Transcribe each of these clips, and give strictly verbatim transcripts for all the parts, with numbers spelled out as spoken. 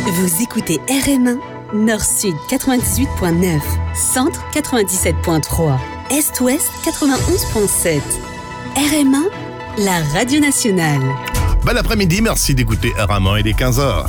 Vous écoutez R M un, Nord-Sud quatre-vingt-dix-huit point neuf, Centre quatre-vingt-dix-sept point trois, Est-Ouest quatre-vingt-onze point sept. R M un, la radio nationale. Bon après-midi, merci d'écouter R M un, il est quinze heures.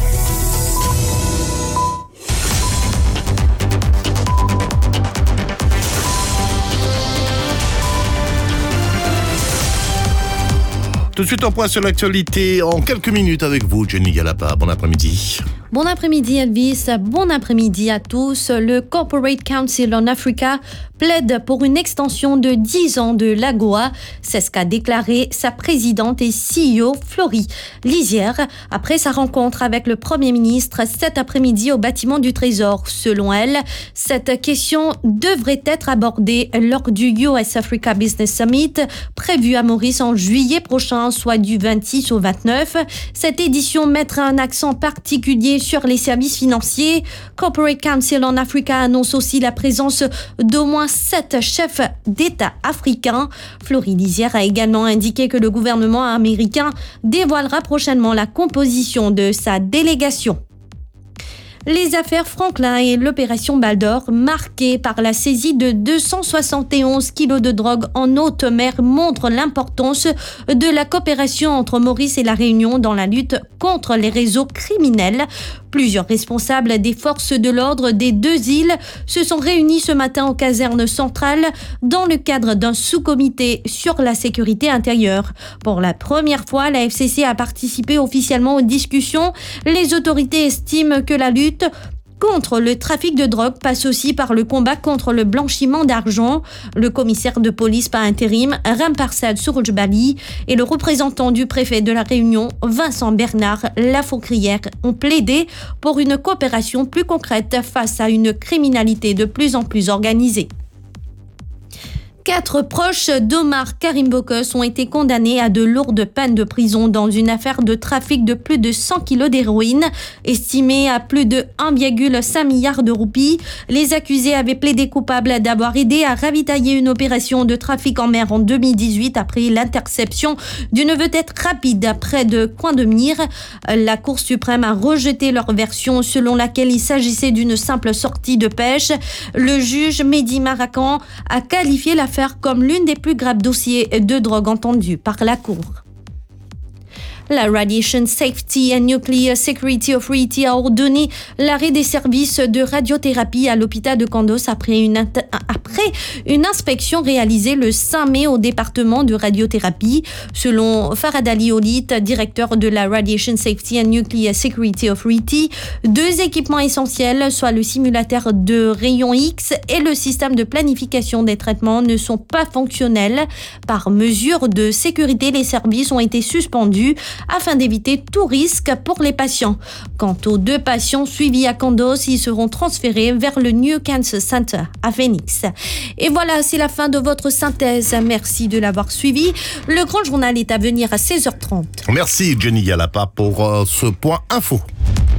Tout de suite, un point sur l'actualité en quelques minutes avec vous, Jenny Galapa. Bon après-midi. Bon après-midi Elvis, bon après-midi à tous. Le Corporate Council on Africa plaide pour une extension de dix ans de l'AGOA. C'est ce qu'a déclaré sa présidente et C E O Florie Lisière après sa rencontre avec le Premier ministre cet après-midi au bâtiment du Trésor. Selon elle, cette question devrait être abordée lors du U S Africa Business Summit prévu à Maurice en juillet prochain, soit du vingt-six au vingt-neuf. Cette édition mettra un accent particulier sur les services financiers. Corporate Council on Africa annonce aussi la présence d'au moins sept chefs d'État africains. Florie Lisière a également indiqué que le gouvernement américain dévoilera prochainement la composition de sa délégation. Les affaires Franklin et l'opération Baldor, marquées par la saisie de deux cent soixante et onze kilos de drogue en haute mer, montrent l'importance de la coopération entre Maurice et la Réunion dans la lutte contre les réseaux criminels. Plusieurs responsables des forces de l'ordre des deux îles se sont réunis ce matin aux casernes centrales dans le cadre d'un sous-comité sur la sécurité intérieure. Pour la première fois, la F C C a participé officiellement aux discussions. Les autorités estiment que la lutte contre le trafic de drogue passe aussi par le combat contre le blanchiment d'argent. Le commissaire de police par intérim, Ramparsad Sourojbali, et le représentant du préfet de la Réunion, Vincent Bernard Lafaucrière, ont plaidé pour une coopération plus concrète face à une criminalité de plus en plus organisée. Quatre proches d'Omar Karim Bokos ont été condamnés à de lourdes peines de prison dans une affaire de trafic de plus de cent kilos d'héroïne, estimée à plus de un virgule cinq milliard de roupies. Les accusés avaient plaidé coupables d'avoir aidé à ravitailler une opération de trafic en mer en deux mille dix-huit après l'interception d'une vedette rapide près de Coin-de-Mire. La Cour suprême a rejeté leur version selon laquelle il s'agissait d'une simple sortie de pêche. Le juge Mehdi Marakan a qualifié la comme l'une des plus graves dossiers de drogue entendus par la Cour. La Radiation Safety and Nuclear Security Authority a ordonné l'arrêt des services de radiothérapie à l'hôpital de Kandos après une, int- après une inspection réalisée le cinq mai au département de radiothérapie. Selon Farad Ali Olit, directeur de la Radiation Safety and Nuclear Security Authority, deux équipements essentiels, soit le simulateur de rayons X et le système de planification des traitements, ne sont pas fonctionnels. Par mesure de sécurité, les services ont été suspendus afin d'éviter tout risque pour les patients. Quant aux deux patients suivis à Kandos, ils seront transférés vers le New Cancer Center à Phoenix. Et voilà, c'est la fin de votre synthèse. Merci de l'avoir suivi. Le grand journal est à venir à seize heures trente. Merci Jenny Galapa pour euh, ce point info.